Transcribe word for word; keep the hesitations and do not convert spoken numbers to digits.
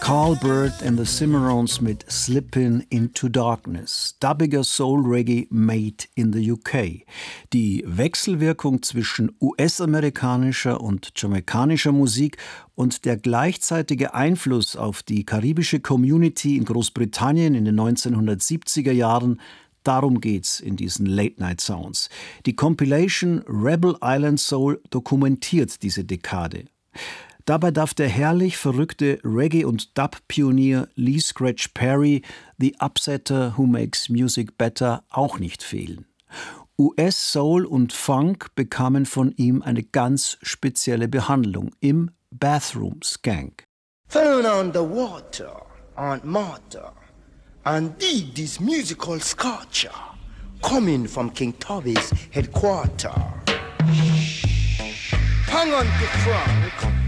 Carl Bird and the Cimarrons mit Slippin' into Darkness, dubbiger Soul Reggae made in the U K. Die Wechselwirkung zwischen U S-amerikanischer und jamaikanischer Musik und der gleichzeitige Einfluss auf die karibische Community in Großbritannien in den neunzehnhundertsiebziger Jahren, darum geht's in diesen Late-Night-Sounds. Die Compilation Rebel Island Soul dokumentiert diese Dekade. Dabei darf der herrlich verrückte Reggae- und Dub-Pionier Lee Scratch Perry, The Upsetter Who Makes Music Better, auch nicht fehlen. U S-Soul und Funk bekamen von ihm eine ganz spezielle Behandlung im Bathroom Skank. Turn on the water, Aunt Martha, and dig this musical sculpture coming from King Tubby's headquarters. Hang on to Frank.